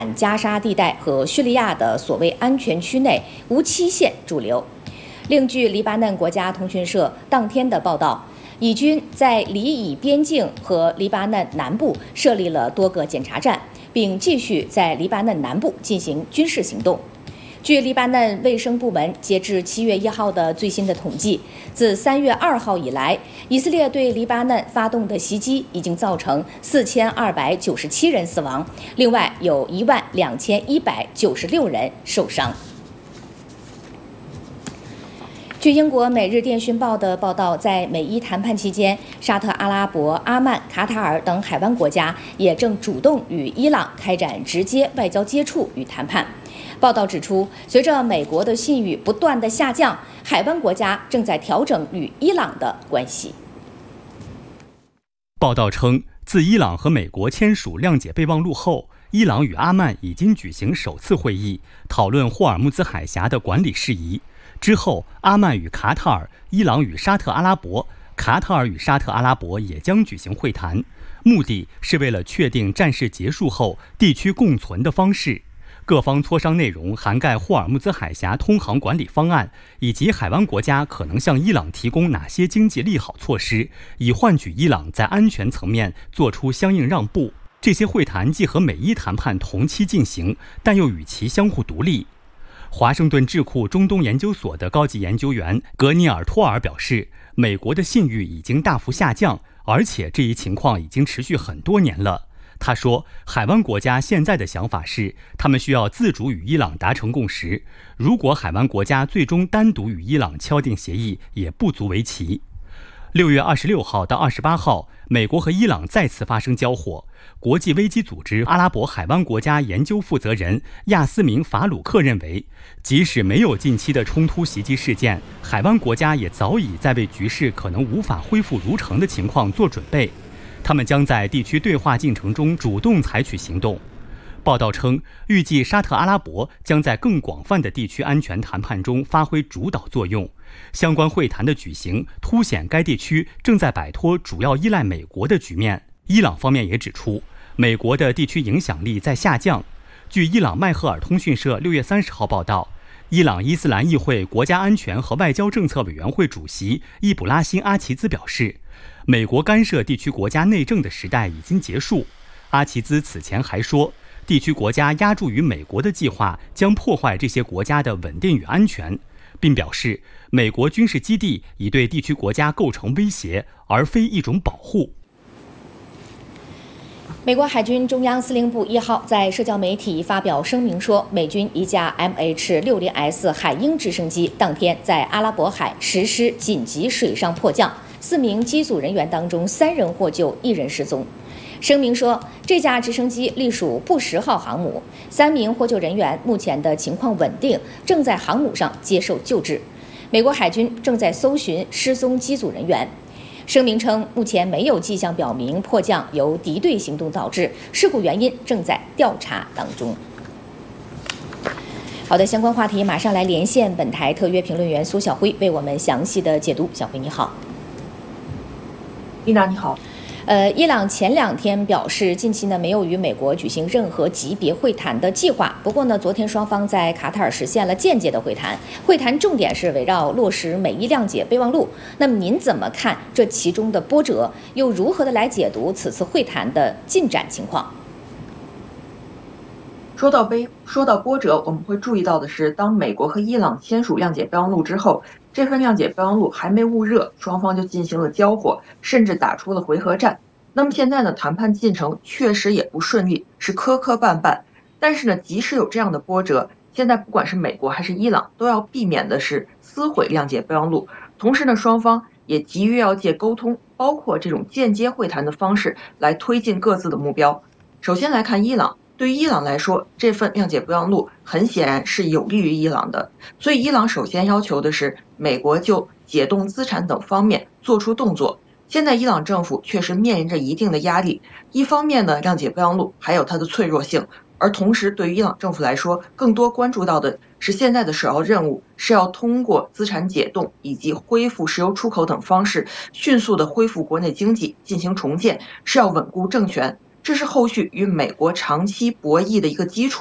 加沙地带和叙利亚的所谓安全区内无期限驻留。另据黎巴嫩国家通讯社当天的报道，以军在黎以边境和黎巴嫩南部设立了多个检查站，并继续在黎巴嫩南部进行军事行动。据黎巴嫩卫生部门截至7月1号的最新的统计，自3月2号以来，以色列对黎巴嫩发动的袭击已经造成4297人死亡，另外有12196人受伤。据英国《每日电讯报》的报道，在美伊谈判期间，沙特阿拉伯、阿曼、卡塔尔等海湾国家也正主动与伊朗开展直接外交接触与谈判。报道指出，随着美国的信誉不断的下降，海湾国家正在调整与伊朗的关系。 报道称，自伊朗和美国签署谅解备忘录后，伊朗与阿曼已经举行首次会议，讨论霍尔木兹海峡的管理事宜。之后，阿曼与卡塔尔、伊朗与沙特阿拉伯、卡塔尔与沙特阿拉伯也将举行会谈，目的是为了确定战事结束后地区共存的方式。各方磋商内容涵盖霍尔木兹海峡通航管理方案，以及海湾国家可能向伊朗提供哪些经济利好措施，以换取伊朗在安全层面做出相应让步。这些会谈既和美伊谈判同期进行，但又与其相互独立。华盛顿智库中东研究所的高级研究员格尼尔托尔表示，美国的信誉已经大幅下降，而且这一情况已经持续很多年了。他说，海湾国家现在的想法是，他们需要自主与伊朗达成共识。如果海湾国家最终单独与伊朗敲定协议，也不足为奇。6月26号到28号，美国和伊朗再次发生交火。国际危机组织阿拉伯海湾国家研究负责人亚斯明·法鲁克认为，即使没有近期的冲突袭击事件，海湾国家也早已在为局势可能无法恢复如常的情况做准备。他们将在地区对话进程中主动采取行动。报道称，预计沙特阿拉伯将在更广泛的地区安全谈判中发挥主导作用。相关会谈的举行凸显该地区正在摆脱主要依赖美国的局面。伊朗方面也指出，美国的地区影响力在下降。据伊朗麦赫尔通讯社6月30号报道，伊朗伊斯兰议会国家安全和外交政策委员会主席伊卜拉欣·阿齐兹表示，美国干涉地区国家内政的时代已经结束。阿齐兹此前还说，地区国家押注于美国的计划将破坏这些国家的稳定与安全，并表示美国军事基地已对地区国家构成威胁，而非一种保护。 美国海军中央司令部1号在社交媒体发表声明说，美军一架 MH-60S 海鹰直升机当天在阿拉伯海实施紧急水上迫降，4名机组人员当中3人获救，1人失踪。声明说，这架直升机隶属布什号航母，3名获救人员目前的情况稳定，正在航母上接受救治。美国海军正在搜寻失踪机组人员。声明称，目前没有迹象表明迫降由敌对行动导致，事故原因正在调查当中。好的，相关话题马上来连线本台特约评论员苏晓辉，为我们详细的解读。小辉你好。 丽娜你好。 伊朗前2天表示，近期呢没有与美国举行任何级别会谈的计划。不过呢，昨天双方在卡塔尔实现了间接的会谈，会谈重点是围绕落实美伊谅解备忘录。那么您怎么看这其中的波折？又如何的来解读此次会谈的进展情况？ 说到波折，我们会注意到的是，当美国和伊朗签署谅解备忘录之后，这份谅解备忘录还没捂热，双方就进行了交火，甚至打出了回合战。那么现在呢，谈判进程确实也不顺利，是磕磕绊绊。但是呢，即使有这样的波折，现在不管是美国还是伊朗，都要避免的是撕毁谅解备忘录。同时呢，双方也急于要借沟通，包括这种间接会谈的方式来推进各自的目标。首先来看伊朗。对于伊朗来说，这份谅解备忘录很显然是有利于伊朗的，所以伊朗首先要求的是美国就解冻资产等方面做出动作。现在伊朗政府确实面临着一定的压力，一方面呢，谅解备忘录还有它的脆弱性，而同时对于伊朗政府来说，更多关注到的是现在的首要任务是要通过资产解冻以及恢复石油出口等方式，迅速的恢复国内经济，进行重建，是要稳固政权。 这是后续与美国长期博弈的一个基础。